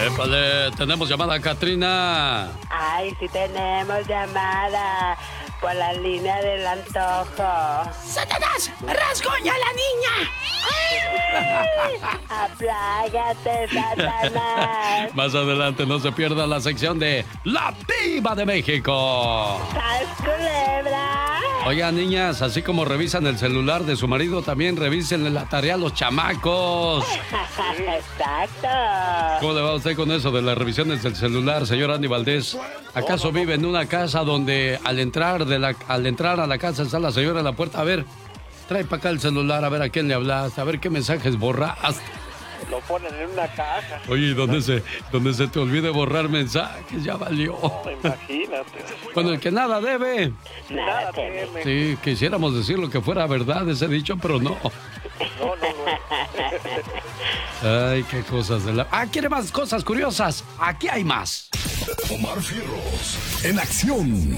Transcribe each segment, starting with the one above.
Épale, tenemos llamada, Catrina. Ay, sí tenemos llamada por la línea del antojo. ¡Satanás! ¡Rasguña a la niña! ¡Aplágate, Satanás! Más adelante no se pierda la sección de La Diva de México. ¡Sas, culebra! Oigan, niñas, así como revisan el celular de su marido, también revisen la tarea a los chamacos. Exacto. ¿Cómo le va a usted con eso de las revisiones del celular, señor Andy Valdés? ¿Acaso vive en una casa donde al entrar a la casa está la señora en la puerta? A ver, trae para acá el celular, a ver a quién le hablaste, a ver qué mensajes borraste. Lo ponen en una caja. Oye, donde se te olvide borrar mensajes, ya valió. Imagínate. Con el que nada debe. Nada teme. Sí, quisiéramos decir lo que fuera verdad ese dicho, pero no. No. Ay, qué cosas de la... Ah, ¿quiere más cosas curiosas? Aquí hay más. Omar Fierros, en acción.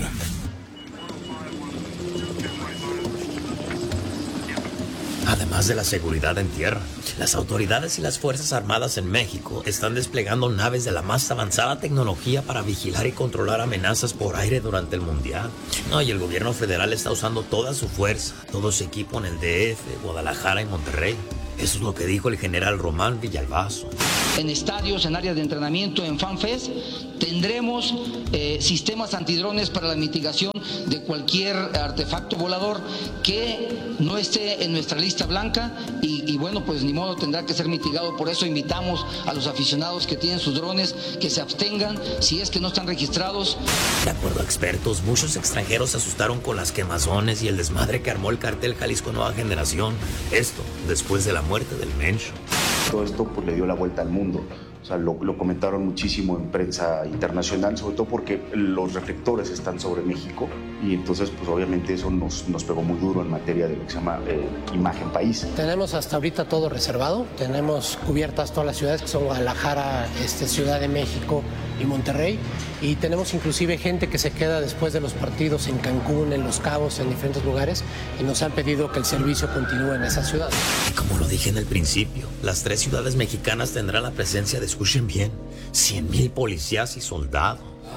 Además de la seguridad en tierra, las autoridades y las Fuerzas Armadas en México están desplegando naves de la más avanzada tecnología para vigilar y controlar amenazas por aire durante el Mundial. No, y el gobierno federal está usando toda su fuerza, todo su equipo en el DF, Guadalajara y Monterrey. Eso es lo que dijo el general Román Villalbazo. En estadios, en áreas de entrenamiento, en FanFest, tendremos sistemas antidrones para la mitigación de cualquier artefacto volador que no esté en nuestra lista blanca y bueno, pues ni modo, tendrá que ser mitigado. Por eso invitamos a los aficionados que tienen sus drones que se abstengan si es que no están registrados. De acuerdo a expertos, muchos extranjeros se asustaron con las quemazones y el desmadre que armó el cartel Jalisco Nueva Generación. Esto después de la muerte del Mencho. Todo esto pues le dio la vuelta al mundo. O sea, lo comentaron muchísimo en prensa internacional, sobre todo porque los reflectores están sobre México y entonces pues obviamente eso nos pegó muy duro en materia de lo que se llama imagen país. Tenemos hasta ahorita todo reservado, tenemos cubiertas todas las ciudades que son Guadalajara, Ciudad de México y Monterrey, y tenemos inclusive gente que se queda después de los partidos en Cancún, en Los Cabos, en diferentes lugares, y nos han pedido que el servicio continúe en esa ciudad. Y como lo dije en el principio, las 3 ciudades mexicanas tendrán la presencia de, escuchen bien, 100,000 policías y soldados.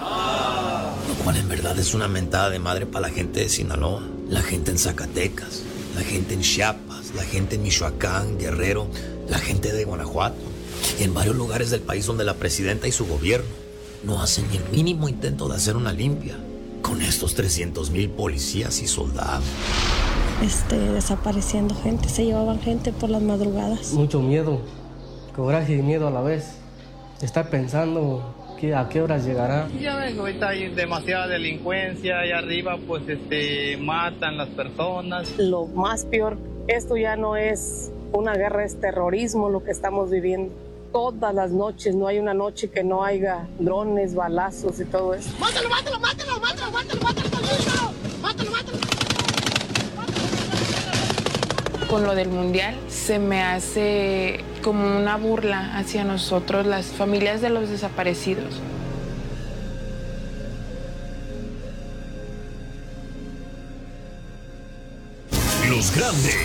Lo cual en verdad es una mentada de madre para la gente de Sinaloa, la gente en Zacatecas, la gente en Chiapas, la gente en Michoacán, Guerrero, la gente de Guanajuato y en varios lugares del país donde la presidenta y su gobierno no hacen ni el mínimo intento de hacer una limpia con estos 300,000 policías y soldados. Desapareciendo gente, se llevaban gente por las madrugadas. Mucho miedo, coraje y miedo a la vez. Estar pensando a qué horas llegará. Ya ven, ahorita hay demasiada delincuencia, allá arriba pues matan las personas. Lo más peor, esto ya no es una guerra, es terrorismo lo que estamos viviendo. Todas las noches, no hay una noche que no haya drones, balazos y todo eso. ¡Mátalo, mátalo, mátalo, mátalo, mátalo, mátalo, mátalo, mátalo, mátalo! Con lo del mundial se me hace como una burla hacia nosotros, las familias de los desaparecidos. Los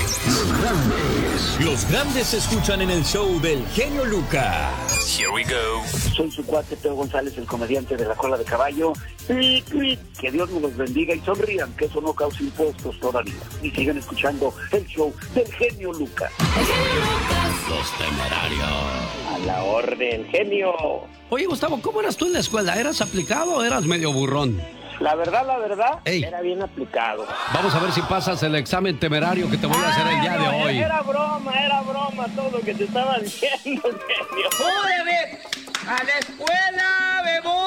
grandes se escuchan en el show del genio Lucas. Here we go. Soy su cuate Teo González, el comediante de la cola de caballo. Que Dios nos los bendiga y sonrían, que eso no causa impuestos todavía. Y sigan escuchando el show del genio Lucas. Los Temerarios. A la orden, genio. Oye, Gustavo, ¿cómo eras tú en la escuela? ¿Eras aplicado o eras medio burrón? La verdad, era bien aplicado. Vamos a ver si pasas el examen temerario que te voy a hacer el día de hoy. Era broma todo lo que te estaba diciendo, genio. ¡Órale! ¡A la escuela me voy!